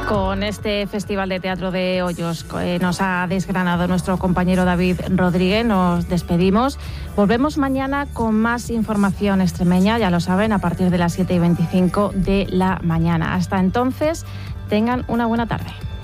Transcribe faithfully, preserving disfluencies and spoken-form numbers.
Con este Festival de Teatro de Hoyos eh, nos ha desgranado nuestro compañero David Rodríguez. Nos despedimos. Volvemos mañana con más información extremeña, ya lo saben, a partir de las siete y veinticinco de la mañana. Hasta entonces, tengan una buena tarde.